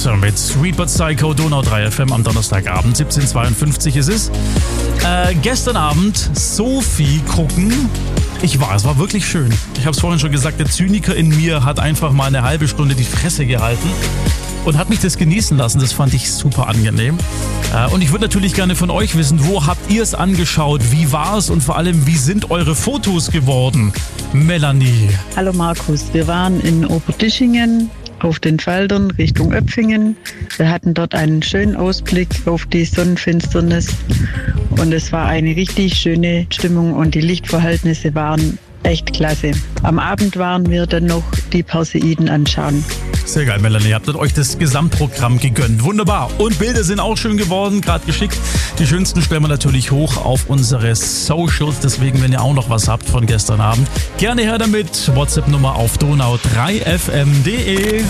mit Sweet But Psycho, Donau 3 FM am Donnerstagabend, 17:52 ist es. Gestern Abend Sophie gucken. Es war wirklich schön. Ich habe es vorhin schon gesagt, der Zyniker in mir hat einfach mal eine halbe Stunde die Fresse gehalten und hat mich das genießen lassen. Das fand ich super angenehm. Und ich würde natürlich gerne von euch wissen, wo habt ihr es angeschaut? Wie war es und vor allem, wie sind eure Fotos geworden? Melanie. Hallo Markus, wir waren in Oberdischingen auf den Feldern Richtung Öpfingen. Wir hatten dort einen schönen Ausblick auf die Sonnenfinsternis und es war eine richtig schöne Stimmung und die Lichtverhältnisse waren echt klasse. Am Abend waren wir dann noch die Perseiden anschauen. Sehr geil, Melanie. Habt ihr euch das Gesamtprogramm gegönnt. Wunderbar. Und Bilder sind auch schön geworden, gerade geschickt. Die schönsten stellen wir natürlich hoch auf unsere Socials. Deswegen, wenn ihr auch noch was habt von gestern Abend, gerne her damit. WhatsApp-Nummer auf donau3fm.de.